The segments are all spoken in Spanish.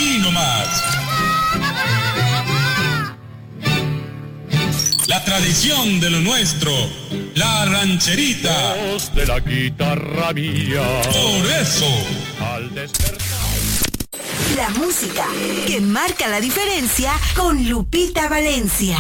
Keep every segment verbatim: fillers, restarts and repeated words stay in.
aquí nomás. La tradición de lo nuestro, la rancherita. Voz de la guitarra mía. Por eso. Al despertar. La música que marca la diferencia con Lupita Valencia.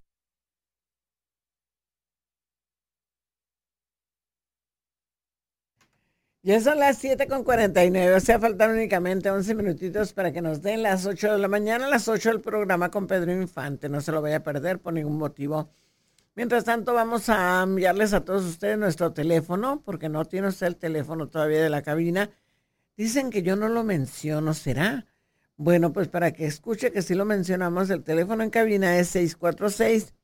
Ya son las siete con cuarenta y nueve, o sea, faltan únicamente once minutitos para que nos den las ocho de la mañana, las ocho del programa con Pedro Infante. No se lo vaya a perder por ningún motivo. Mientras tanto, vamos a enviarles a todos ustedes nuestro teléfono, porque no tiene usted el teléfono todavía de la cabina. Dicen que yo no lo menciono, ¿será? Bueno, pues para que escuche que sí lo mencionamos, el teléfono en cabina es seis cuatro seis,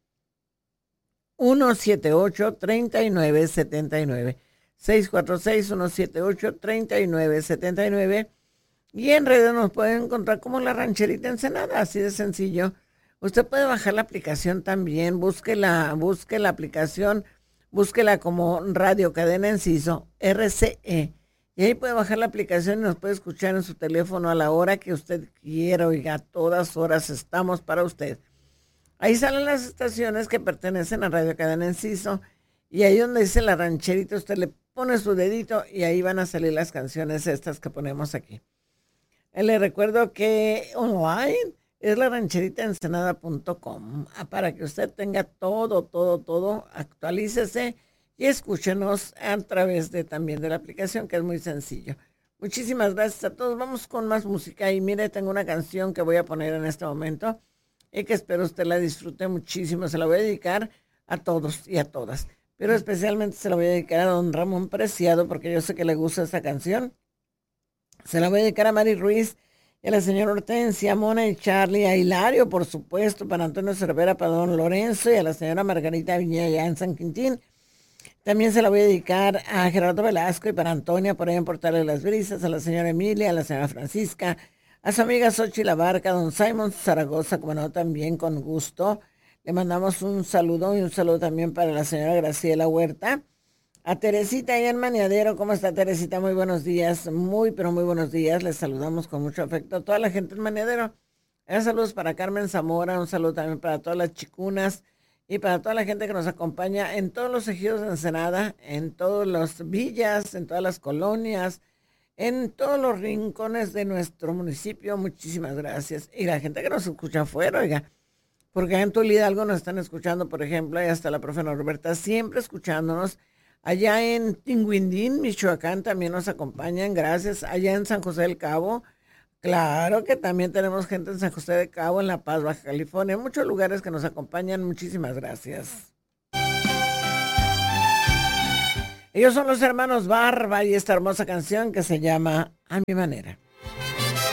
uno siete ocho, tres nueve siete nueve. seis cuatro seis, uno siete ocho, tres nueve siete nueve. Y en redes nos pueden encontrar como La Rancherita Ensenada, así de sencillo. Usted puede bajar la aplicación también, busque la, busque la aplicación, búsquela como Radio Cadena Enciso, R C E. Y ahí puede bajar la aplicación y nos puede escuchar en su teléfono a la hora que usted quiera. Oiga, a todas horas estamos para usted. Ahí salen las estaciones que pertenecen a Radio Cadena Enciso. Y ahí donde dice La Rancherita, usted le pone su dedito y ahí van a salir las canciones estas que ponemos aquí. Le recuerdo que online es la rancherita ensenada punto com para que usted tenga todo, todo, todo, actualícese y escúchenos a través de también de la aplicación, que es muy sencillo. Muchísimas gracias a todos. Vamos con más música y mire, tengo una canción que voy a poner en este momento y que espero usted la disfrute muchísimo. Se la voy a dedicar a todos y a todas, pero especialmente se la voy a dedicar a don Ramón Preciado porque yo sé que le gusta esta canción. Se la voy a dedicar a Mari Ruiz y a la señora Hortensia, a Mona y Charlie, a Hilario, por supuesto, para Antonio Cervera, para don Lorenzo y a la señora Margarita Viña allá en San Quintín. También se la voy a dedicar a Gerardo Velasco y para Antonia, por ahí en Portales de las Brisas, a la señora Emilia, a la señora Francisca, a su amiga Xochitl Labarca, a don Simon Zaragoza, como no, también con gusto. Le mandamos un saludo y un saludo también para la señora Graciela Huerta. A Teresita allá en Maniadero. ¿Cómo está, Teresita? Muy buenos días, muy, pero muy buenos días. Les saludamos con mucho afecto a toda la gente en Maniadero. Eh, saludos para Carmen Zamora, un saludo también para todas las chicunas y para toda la gente que nos acompaña en todos los ejidos de Ensenada, en todas las villas, en todas las colonias, en todos los rincones de nuestro municipio. Muchísimas gracias. Y la gente que nos escucha afuera, oiga, porque en Tulida algo nos están escuchando, por ejemplo, y hasta la profe Norberta, siempre escuchándonos. Allá en Tinguindín, Michoacán, también nos acompañan, gracias. Allá en San José del Cabo, claro que también tenemos gente en San José del Cabo, en La Paz, Baja California, en muchos lugares que nos acompañan. Muchísimas gracias. Ellos son los hermanos Barba y esta hermosa canción que se llama A Mi Manera.